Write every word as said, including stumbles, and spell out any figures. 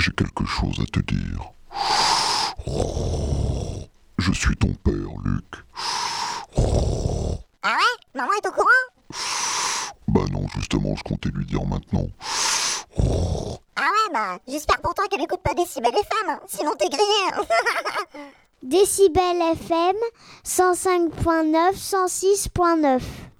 j'ai quelque chose à te dire. Je suis ton père, Luc. Ah ouais? Maman est au courant? Bah non, justement, je comptais lui dire maintenant. Ah ouais, bah, j'espère pour toi qu'elle écoute pas Décibel F M, sinon t'es grillé. Décibel F M, cent cinq point neuf, cent six point neuf.